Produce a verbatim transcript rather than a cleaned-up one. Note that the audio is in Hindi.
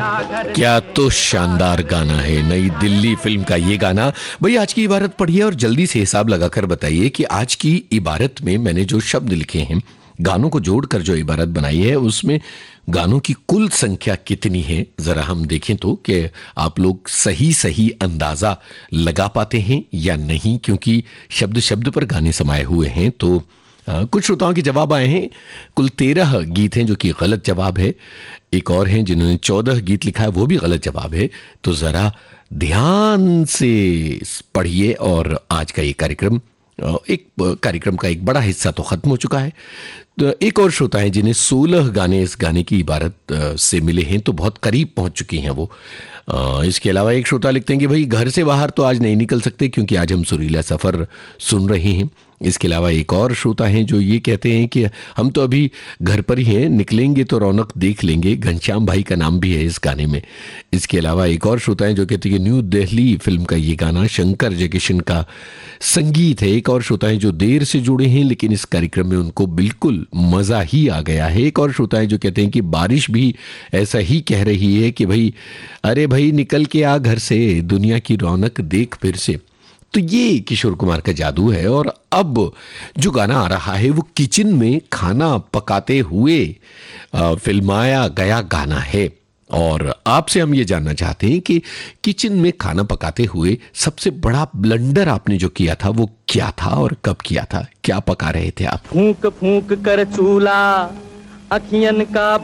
क्या तो शानदार गाना है, नई दिल्ली फिल्म का ये गाना। भाई आज की इबारत पढ़िए और जल्दी से हिसाब लगाकर बताइए कि आज की इबारत में मैंने जो शब्द लिखे हैं, गानों को जोड़कर जो इबारत बनाई है, उसमें गानों की कुल संख्या कितनी है। जरा हम देखें तो कि आप लोग सही सही अंदाजा लगा पाते हैं या नहीं, क्योंकि शब्द शब्द पर गाने समाये हुए हैं। तो आ, कुछ श्रोताओं के जवाब आए हैं। कुल तेरह गीत हैं जो कि गलत जवाब है। एक और हैं जिन्होंने चौदह गीत लिखा है, वो भी गलत जवाब है। तो जरा ध्यान से पढ़िए। और आज का ये कार्यक्रम, एक कार्यक्रम का एक बड़ा हिस्सा तो खत्म हो चुका है। तो एक और श्रोता है जिन्हें सोलह गाने इस गाने की इबारत से मिले हैं, तो बहुत करीब पहुंच चुकी हैं वो। इसके अलावा एक श्रोता लिखते हैं कि भाई घर से बाहर तो आज नहीं निकल सकते क्योंकि आज हम सुरीला सफ़र सुन रहे हैं। इसके अलावा एक और श्रोता हैं जो ये कहते हैं कि हम तो अभी घर पर ही हैं, निकलेंगे तो रौनक देख लेंगे। घनश्याम भाई का नाम भी है इस गाने में। इसके अलावा एक और श्रोता हैं जो कहते हैं कि न्यू दिल्ली फिल्म का ये गाना शंकर जयकिशन का संगीत है। एक और श्रोता हैं जो देर से जुड़े हैं लेकिन इस कार्यक्रम में उनको बिल्कुल मज़ा ही आ गया है। एक और श्रोता हैं जो कहते हैं कि बारिश भी ऐसा ही कह रही है कि भाई अरे भाई निकल के आ घर से, दुनिया की रौनक देख फिर से। तो ये किशोर कुमार का जादू है। और अब जो गाना आ रहा है वो किचन में खाना पकाते हुए फिल्माया गया गाना है। और आपसे हम ये जानना चाहते हैं कि किचन में खाना पकाते हुए सबसे बड़ा ब्लंडर आपने जो किया था वो क्या था और कब किया था? क्या पका रहे थे आप? फूंक फूंक कर चूल्हा अखियन का